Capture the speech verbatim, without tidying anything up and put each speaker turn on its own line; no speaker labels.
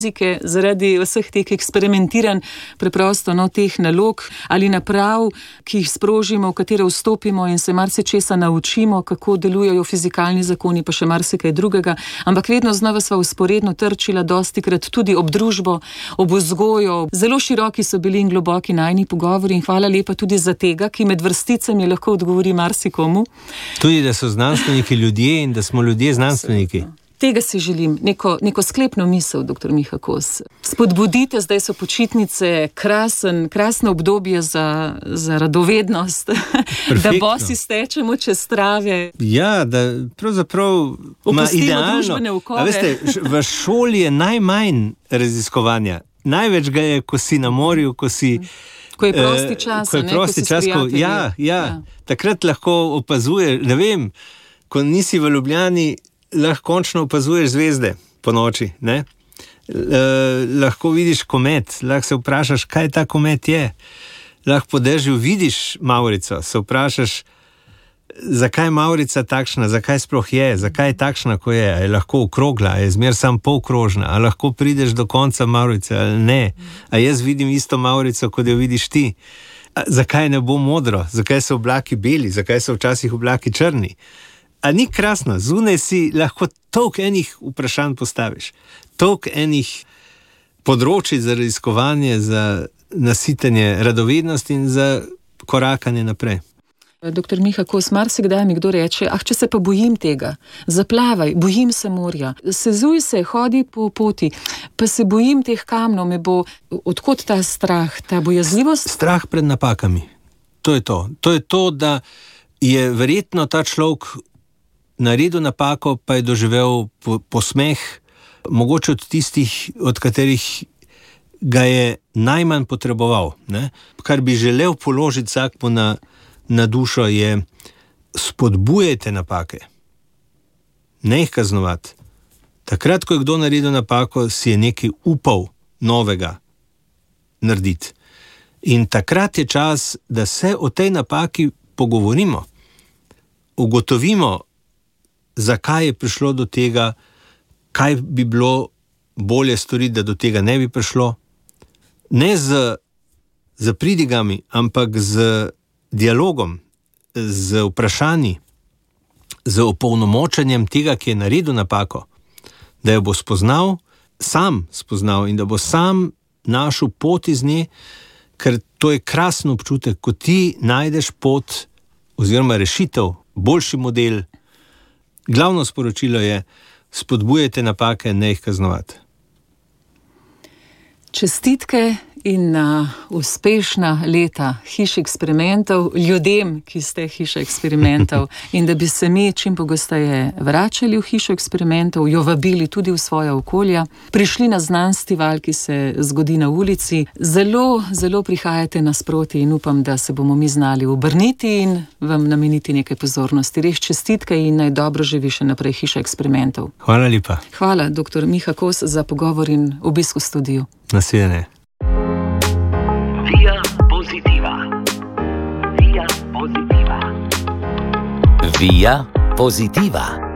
zaradi vseh teh eksperimentiranj, preprosto no, teh nalog ali naprav, ki jih sprožimo, v katere vstopimo in se marsičesa naučimo, kako delujejo fizikalni zakoni, pa še marsikaj drugega, ampak vedno znova sva vzporedno trčila, dostikrat tudi ob družbo, ob vzgojo. Zelo široki so bili in globoki najini pogovori in hvala lepa tudi za tega, ki med vrsticami lahko odgovori marsikomu.
Tudi, da so znanstveniki ljudje in da smo ljudje znanstveniki.
Tega si želim, neko, neko sklepno misel, doktor Miha Kos. Spodbudite, zdaj so počitnice, krasen, krasno obdobje za, za radovednost, da bosi stečemo čez trave.
Ja, da pravzaprav ima idealno. A veste, v šoli je najmanj raziskovanja. Največ ga je, ko si na morju, ko si...
Ko je prosti čas,
ko je
ne,
prosti
ko si
čas, ko, ja, ja, ja. Takrat lahko opazuješ, ne vem, ko nisi v Ljubljani, lahko končno opazuješ zvezde po noči, ne? Eh, lahko vidiš komet, lahko se vprašaš, kaj ta komet je. Lahko po dežju vidiš Mavrico, se vprašaš, zakaj je Mavrica takšna, zakaj sploh je, zakaj je takšna, ko je, a je lahko okrogla, a je zmer sam polkrožna, a lahko prideš do konca Mavrice, ali ne, a jaz vidim isto Mavrico, kot jo vidiš ti. A zakaj ne bo modro, zakaj so oblaki beli, zakaj so včasih oblaki črni. A ni krasno, zunaj si lahko toliko enih vprašanj postaviš, toliko enih področij za raziskovanje, za nasitenje radovednosti in za korakanje naprej.
Doktor Miha Kos, marsikdaj mi kdo reče, ah, če se pa bojim tega, zaplavaj, bojim se morja, sezuj se, hodi po poti, pa se bojim teh kamnov, me bo, odkot ta strah, ta bojazljivost?
Strah pred napakami, to je to. To je to, da je verjetno ta človek naredil napako, pa je doživel posmeh, mogoče od tistih, od katerih ga je najmanj potreboval. Ne? Kar bi želel položiti vsakmu na, na dušo je, spodbujajte napake, ne jih kaznovati. Takrat, ko je kdo naredil napako, si je nekaj upal novega narediti. In takrat je čas, da se o tej napaki pogovorimo, ugotovimo, zakaj je prišlo do tega, kaj bi bilo bolje storiti, da do tega ne bi prišlo. Ne z, z pridigami, ampak z dialogom, z vprašanji, z opolnomočenjem tega, ki je naredil napako, da jo bo spoznal, sam spoznal in da bo sam našel pot iz nje, ker to je krasen občutek, ko ti najdeš pot oziroma rešitev, boljši model. Glavno sporočilo je, spodbujajte napake, ne jih kaznovati.
Čestitke in uh, uspešna leta hiše eksperimentov ljudem, ki ste hiša eksperimentov in da bi se mi čim pogosteje vračali v hišo eksperimentov, jo vabili tudi v svoja okolja, prišli na znanstival, ki se zgodi na ulici. Zelo, zelo prihajate nasproti in upam, da se bomo mi znali obrniti in vam nameniti nekaj pozornosti. Res čestitke in naj dobro živi še naprej hiša eksperimentov.
Hvala lepa.
Hvala, doktor Miha Kos, za pogovor in obisk v studiu.
Nasvidenje.
Via Positiva. Via Positiva. Via Positiva.